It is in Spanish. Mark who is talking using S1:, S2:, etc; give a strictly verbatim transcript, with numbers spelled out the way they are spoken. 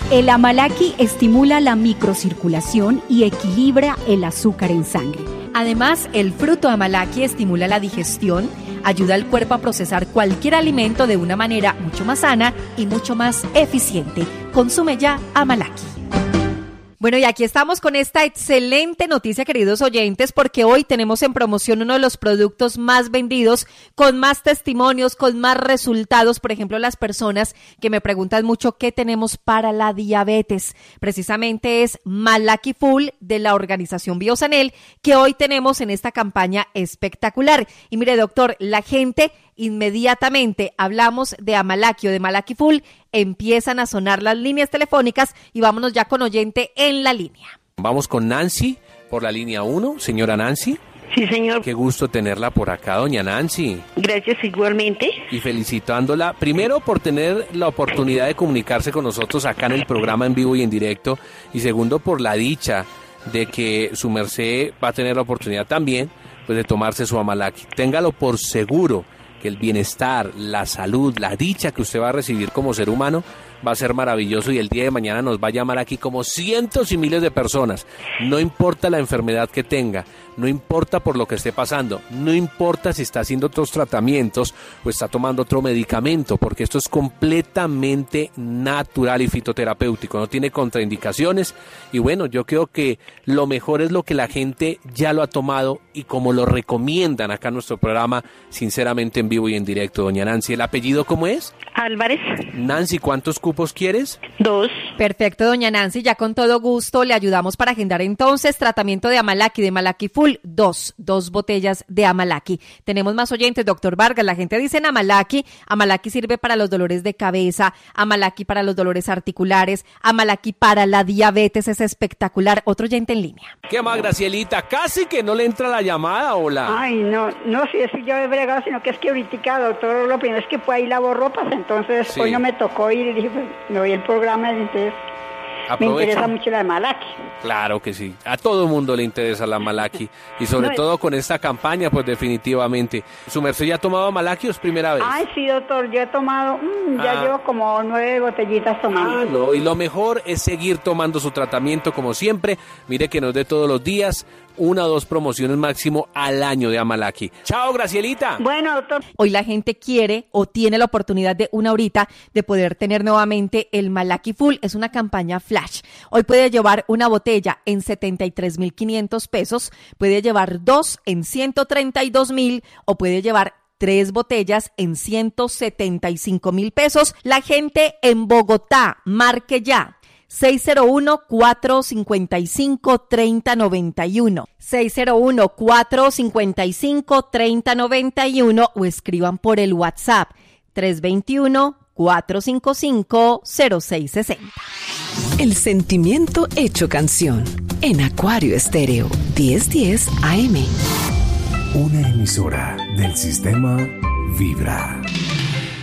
S1: El Amalaki estimula la microcirculación y equilibra el azúcar en sangre.
S2: Además, el fruto Amalaki estimula la digestión, ayuda al cuerpo a procesar cualquier alimento de una manera mucho más sana y mucho más eficiente. Consume ya Amalaki. Bueno, y aquí estamos con esta excelente noticia, queridos oyentes, porque hoy tenemos en promoción uno de los productos más vendidos, con más testimonios, con más resultados. Por ejemplo, las personas que me preguntan mucho qué tenemos para la diabetes. Precisamente es Amalaki Full de la organización Biosanel, que hoy tenemos en esta campaña espectacular. Y mire, doctor, la gente inmediatamente hablamos de Amalaki o de Amalaki Full, empiezan a sonar las líneas telefónicas y vámonos ya con oyente en la línea.
S3: Vamos con Nancy por la línea uno. Señora Nancy.
S4: Sí, señor.
S3: Qué gusto tenerla por acá, doña Nancy.
S4: Gracias, igualmente.
S3: Y felicitándola, primero por tener la oportunidad de comunicarse con nosotros acá en el programa en vivo y en directo, y segundo por la dicha de que su merced va a tener la oportunidad también pues de tomarse su Amalaki. Téngalo por seguro que el bienestar, la salud, la dicha que usted va a recibir como ser humano va a ser maravilloso, y el día de mañana nos va a llamar aquí como cientos y miles de personas. No importa la enfermedad que tenga, no importa por lo que esté pasando, no importa si está haciendo otros tratamientos o está tomando otro medicamento, porque esto es completamente natural y fitoterapéutico, no tiene contraindicaciones. Y bueno, yo creo que lo mejor es lo que la gente ya lo ha tomado y como lo recomiendan acá en nuestro programa, sinceramente en vivo y en directo. Doña Nancy, ¿el apellido cómo es?
S4: Álvarez.
S3: Nancy, ¿cuántos cupos quieres?
S4: Dos.
S2: Perfecto, doña Nancy, ya con todo gusto le ayudamos para agendar entonces tratamiento de Amalaki, de Amalaki Full, dos, dos botellas de Amalaki. Tenemos más oyentes, doctor Vargas, la gente dice en Amalaki, Amalaki sirve para los dolores de cabeza, Amalaki para los dolores articulares, Amalaki para la diabetes, es espectacular. Otro oyente en línea.
S3: ¿Qué más, Gracielita? Casi que no le entra la llamada, hola.
S5: Ay, no, no, si es que yo he bregado, sino que es que ahorita, doctor, lo primero es que pues ahí lavo ropas, entonces sí. Hoy no me tocó ir y dije, pues me voy al programa, entonces aprovecha. Me interesa mucho la Amalaki.
S3: Claro que sí, a todo mundo le interesa la Amalaki y sobre no, todo con esta campaña, pues definitivamente. ¿Su merced ya ha tomado Amalaki o es primera vez?
S5: Ay, sí, doctor, yo he tomado, mmm, ya ah. llevo como nueve botellitas tomando.
S3: Ah, no, y lo mejor es seguir tomando su tratamiento como siempre. Mire que nos dé todos los días una o dos promociones máximo al año de Amalaki. Chao, Gracielita.
S5: Bueno, doctor.
S2: Hoy la gente quiere o tiene la oportunidad de una horita de poder tener nuevamente el Amalaki Full. Es una campaña flash. Hoy puede llevar una botella en setenta y tres mil quinientos pesos, puede llevar dos en ciento treinta y dos mil o puede llevar tres botellas en ciento setenta y cinco mil pesos. La gente en Bogotá, marque ya. seis cero uno, cuatro cinco cinco, tres cero nueve uno, seis cero uno, cuatro cinco cinco, tres cero nueve uno o escriban por el WhatsApp tres dos uno, cuatro cinco cinco, cero seis seis cero.
S6: El sentimiento hecho canción en Acuario Estéreo diez diez A M.
S7: Una emisora del sistema Vibra.